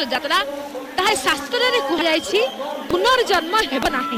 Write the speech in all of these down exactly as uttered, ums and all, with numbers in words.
ଯାତ୍ରା ତାହା ଶାସ୍ତ୍ରରେ କୁହାଯାଇଛି ପୁନର୍ଜନ୍ମ ହେବ ନାହିଁ।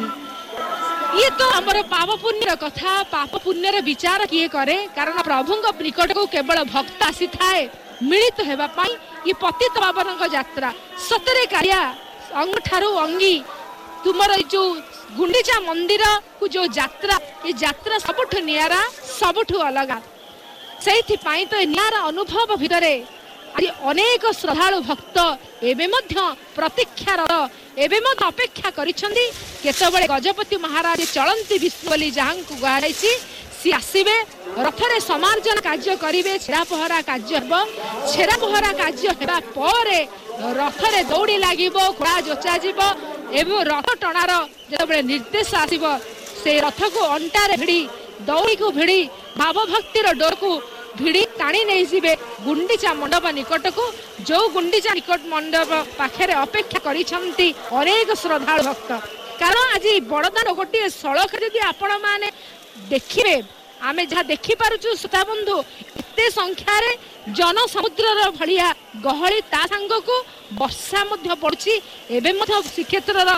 ये तो आमर पाप पुण्यर कथा पाप पुण्यर विचार किए करे कारण प्रभु निकट को केवल भक्त आसी थाए मिलित हेबा पई ये पतित पावन यात्रा सतरे काया अंग ठारू अंगी तुमर जो गुंडीचा मंदिर को जो यात्रा ये यात्रा सबुठ नियारा सबुठ अलग से तो नियारा अनुभव भितर आज अनेक श्रद्धालु भक्त एवं प्रतीक्षारत एवं अपेक्षा करिसेंती केतबेले गजपति महाराज चलंती विष्णु बोली जहां को गहाई सी आसबे रथरे समार्जन कार्य करेंगे छेरा पहरा कार्य हेब छेरा पहरा कार्य हेबा परे रथरे दौड़ी लगे घोड़ा जोचा जीव एवं रथ टणार जो निर्देश आसब से रथ को अंटारे भिड़ी दौड़ी को भिड़ी भाव भक्तिर डोर को भिड़ी टाणी नहीं जीवे गुंडीचा मंडप निकट को जो गुंडीचा निकट मंडप पाखे अपेक्षा करिसेंती अनेक श्रद्धालु भक्त कारण आज बड़दान गोटे सड़क जदि आपण माने देखिबे आमे जहाँ देखि पारुछु श्रोता बंधु एते संख्यार जन समुद्र भलिया गहली ता संग को वर्षा मध्य पड़ुछि एबे मध्य श्रीक्षेत्र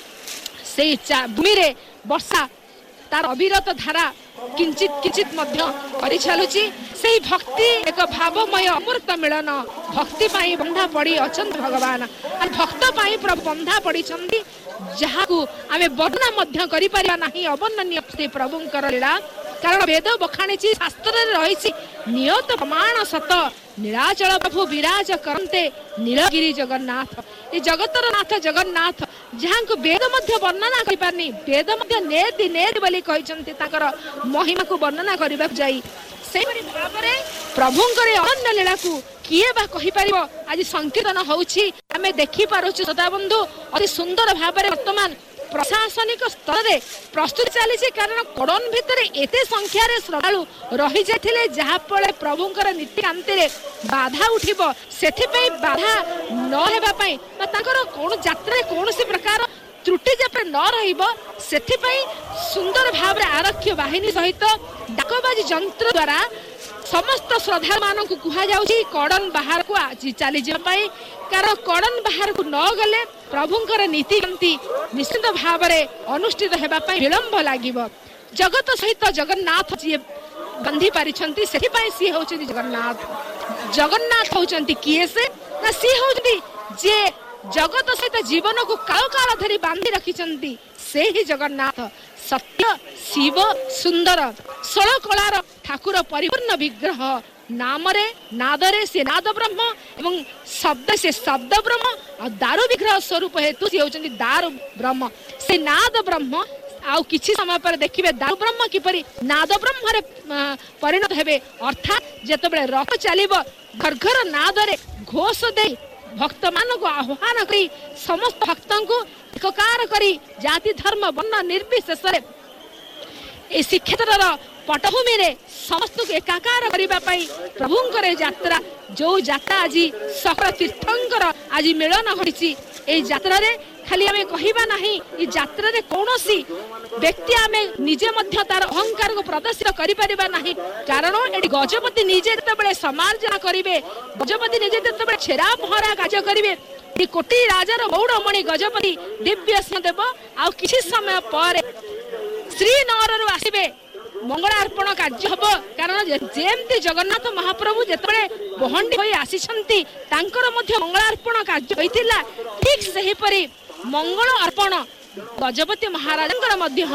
से भूमि रे वर्षा तार अविरत धारा किंचित किंचित मध्य करि चलुछि सेही भक्ति एक भावमय अमृत मिलन भक्ति पाई बंधा पड़ी अचंत भगवान आ भक्त पाई प्रभु बंधा पड़ी छंती जहा को आमे वर्णना मध्य करि परिबा नाही अवर्णनीय से प्रभुंकर लीला कारण वेद बखाणी शास्त्र रे रहिछि नियत प्रमाण सत निराचल प्रभु विराज करते नीलगिरी जगन्नाथ ये जगतर नाथ जगन्नाथ जहाँ को वेद मध्य वर्णना करि पारनी वेद मध्य नेति नेति बोली कहिसंती ताकर महिमा को वर्णना करबा जाई से भाव में प्रभुंकर अनन्य लीला को किए बा कहि परिबो आज संकीर्तन होउछि आमे देखि पारुछु सदा बंधु अति सुंदर भाव में वर्तमान प्रशासनिक स्तर रे प्रस्तुति चली कारण कड़न भितर एते संख्यार श्रद्धालु रही जाथिले जहा पळे प्रभुंकर नीतिकांति रे बाधा उठिबो सेथिपई बाधा न हेबा पई तांकर कोन यात्रा कोनोसी प्रकार त्रुटि जब न रहिबो सेथिपई सुंदर भाव रे आरक्षी बाहिनी सहित डाकबाजी यंत्र द्वारा समस्त श्रद्धा मान को कहा जाउछि कड़न बाहर को आज चली जाई कारण कड़न बाहर को न गले प्रभुंकर नीतिकांति निश्चित भाव में अनुष्ठित हेबा पई विलंब लागिबो जगत सहित जगन्नाथ जी बंधी पारिछंती सेहि पई सी होउछंती जगन्नाथ जगन्नाथ होउछंती किए से ना सी होउछंती जे जगत सहित जीवन को काल काल धरी बांधी रखिछंती से ही जगन्नाथ सत्य शिव सुंदर षोल कलार ठाकुर परिपूर्ण विग्रह नामरे नादरे से नाद ब्रह्म एवं शब्द से शब्द ब्रह्म और दारु विग्रह स्वरूप हेतु से होचंती दारु ब्रह्म से नाद ब्रह्म आउ किछि समय पर देखिबे दारु ब्रह्म किपरि नाद ब्रह्म रे परिणत हेबे अर्थात जेतबेले रथ चलिबो घर घर नादरे घोष दे भक्त मान को आह्वान करी समस्त भक्तों को एककार करी जाति धर्म वर्ण निर्विशेष ए श्रीक्षेत्र पटभूमि रे समस्त को एकाकार करिबा पई प्रभुंकर यात्रा जो यात्रा आज सकल तीर्थंकर आज मिलन घटिछि ए यात्रा रे खाली आमे कहिबा नाही ई यात्रा रे कोनोसी व्यक्ति आमे निजे मध्य तार अहंकार को प्रदर्शित करि परिबा नाही कारण एडी गजपति निजे जतबेले समार्जन करिवे गजपति निजे जतबेले छेरा पहरा कार्य करिवे ई कोटी राजार गौड़मणि गजपति दिव्य सिंह देव आ किछि समय पर श्रीनगर रु आसीबे मंगलार्पण कार्य हम कारण जेमती जगन्नाथ महाप्रभु जिते बहंडी होई आसीछंती तांकर मध्य मंगलार्पण कार्य होइतिला ठीक सेहि परि मंगल अर्पण गजपति महाराजंकर मध्य